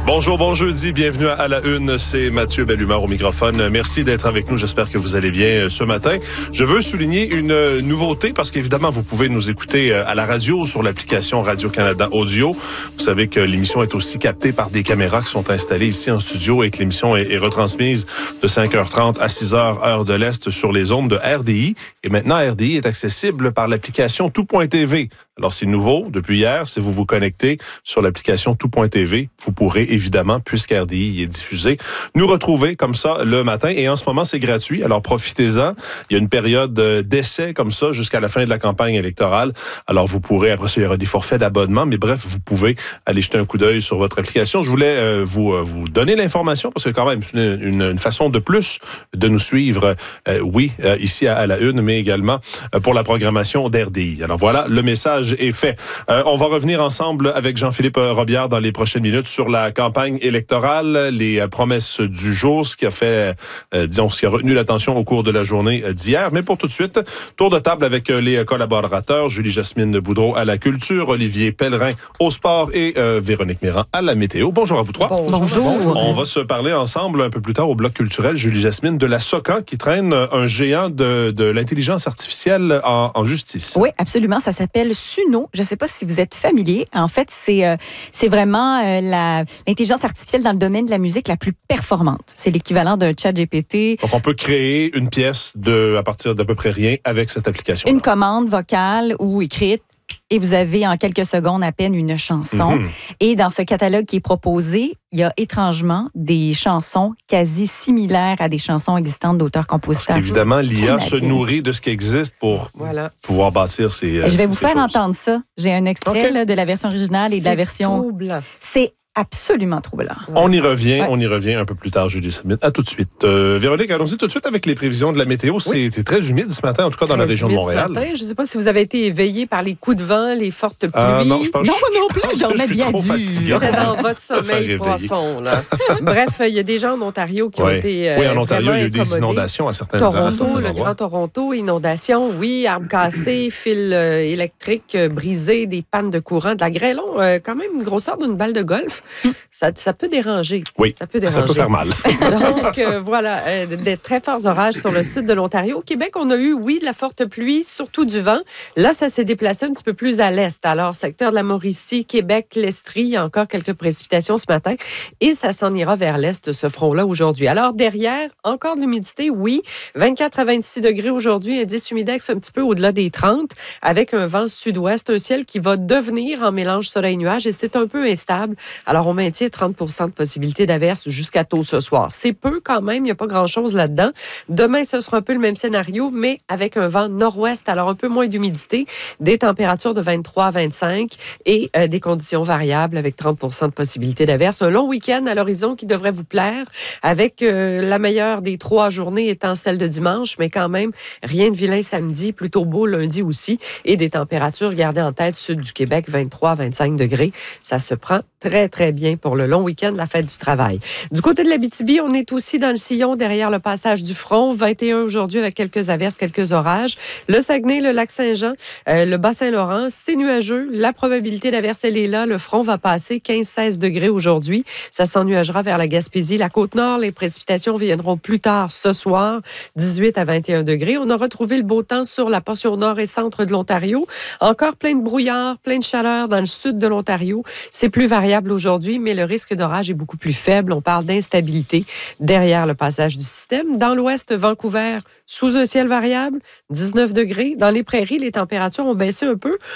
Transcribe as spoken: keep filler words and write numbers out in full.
Bonjour, bon jeudi, bienvenue à la une, c'est Mathieu Bellumeur au microphone. Merci d'être avec nous, j'espère que vous allez bien ce matin. Je veux souligner une nouveauté parce qu'évidemment, vous pouvez nous écouter à la radio sur l'application Radio-Canada Audio. Vous savez que l'émission est aussi captée par des caméras qui sont installées ici en studio et que l'émission est, est retransmise de cinq heures trente à six heures, heure de l'Est, sur les ondes de R D I. Et maintenant, R D I est accessible par l'application tout point t v. Alors, c'est nouveau depuis hier. Si vous vous connectez sur l'application tout point t v, vous pourrez évidemment, puisqu'R D I y est diffusé, nous retrouver comme ça le matin. Et en ce moment, c'est gratuit. Alors, profitez-en. Il y a une période d'essai comme ça jusqu'à la fin de la campagne électorale. Alors, vous pourrez, après ça, il y aura des forfaits d'abonnement. Mais bref, vous pouvez aller jeter un coup d'œil sur votre application. Je voulais euh, vous, euh, vous donner l'information parce que quand même, c'est une, une, une façon de plus de nous suivre, euh, oui, euh, ici à, à la une, mais également euh, pour la programmation d'R D I. Alors voilà, le message est fait. Euh, on va revenir ensemble avec Jean-Philippe Robillard dans les prochaines minutes sur la campagne électorale, les euh, promesses du jour, ce qui a fait, euh, disons, ce qui a retenu l'attention au cours de la journée d'hier. Mais pour tout de suite, tour de table avec euh, les collaborateurs, Julie-Jasmine Boudreau à la culture, Olivier Pellerin au sport et euh, Véronique Méran à la météo. Bonjour à vous trois. Bonjour. Bonjour. On va se parler ensemble un peu plus tard au bloc culturel, Julie-Jasmine, de la SOCAN qui traîne un géant de, de l'intelligence artificielle en, en justice. Oui, absolument. Ça s'appelle Suno. Je ne sais pas si vous êtes familier. En fait, c'est, euh, c'est vraiment euh, la, l'intelligence artificielle dans le domaine de la musique la plus performante. C'est l'équivalent d'un chat G P T. Donc, on peut créer une pièce de, à partir d'à peu près rien avec cette application. Une commande vocale ou écrite. Et vous avez en quelques secondes à peine une chanson. Mm-hmm. Et dans ce catalogue qui est proposé, il y a étrangement des chansons quasi similaires à des chansons existantes d'auteurs-compositeurs. Évidemment, l'I A se nourrit de ce qui existe pour voilà. pouvoir bâtir ces Je vais ces, vous ces faire choses. entendre ça. J'ai un extrait okay. là, de la version originale et de c'est la version... troublant. C'est absolument troublant. On y revient, ouais. on y revient un peu plus tard, Julie Jasmine. À tout de suite. Euh, Véronique, allons-y tout de suite avec les prévisions de la météo. C'est, oui. c'est très humide ce matin, en tout cas dans très la région de Montréal. Matin. Je ne sais pas si vous avez été éveillé par les coups de vent, les fortes pluies. Euh, non, je pense non, je, non plus, je dormais bien dur. C'est dans votre sommeil profond. Là. Bref, il y a des gens en Ontario qui oui. ont été euh, Oui, en Ontario, il y a eu des incommodés. inondations à certains, Toronto, à certains endroits. Le Grand Toronto, inondations, oui, arbres cassés, fils euh, électriques euh, brisés, des pannes de courant, de la grêlon, euh, quand même une grosseur d'une balle de golf. ça, ça peut déranger. Oui, ça peut déranger. Ça peut faire mal. Donc, euh, voilà, euh, des très forts orages sur le sud de l'Ontario. Au Québec, on a eu, oui, de la forte pluie, surtout du vent. Là, ça s'est déplacé un petit peu plus à l'est. Alors, secteur de la Mauricie, Québec, l'Estrie, il y a encore quelques précipitations ce matin. Et ça s'en ira vers l'est, ce front-là, aujourd'hui. Alors, derrière, encore de l'humidité, oui. vingt-quatre à vingt-six degrés aujourd'hui, indice humidex un petit peu au-delà des trente, avec un vent sud-ouest, un ciel qui va devenir en mélange soleil-nuage et c'est un peu instable. Alors, on maintient trente pour cent de possibilité d'averse jusqu'à tôt ce soir. C'est peu quand même, il n'y a pas grand-chose là-dedans. Demain, ce sera un peu le même scénario, mais avec un vent nord-ouest, alors un peu moins d'humidité, des températures de vingt-trois à vingt-cinq et euh, des conditions variables avec trente pour cent de possibilité d'averse. Un long week-end à l'horizon qui devrait vous plaire, avec euh, la meilleure des trois journées étant celle de dimanche, mais quand même, rien de vilain samedi, plutôt beau lundi aussi, et des températures, gardez en tête, sud du Québec, vingt-trois à vingt-cinq degrés. Ça se prend très, très bien pour le long week-end, la fête du travail. Du côté de l'Abitibi, on est aussi dans le sillon derrière le passage du front. vingt et un aujourd'hui avec quelques averses, quelques orages. Le Saguenay, le Lac-Saint-Jean, euh, le Bas-Saint-Laurent, c'est nuageux. La probabilité d'averse, elle est là. Le front va passer quinze à seize degrés aujourd'hui. Ça s'ennuagera vers la Gaspésie. La Côte-Nord, les précipitations viendront plus tard ce soir, dix-huit à vingt et un degrés. On a retrouvé le beau temps sur la portion nord et centre de l'Ontario. Encore plein de brouillard, plein de chaleur dans le sud de l'Ontario. C'est plus variable aujourd'hui, mais le risque d'orage est beaucoup plus faible. On parle d'instabilité derrière le passage du système. Dans l'ouest, Vancouver, sous un ciel variable, dix-neuf degrés. Dans les prairies, les températures ont baissé un peu.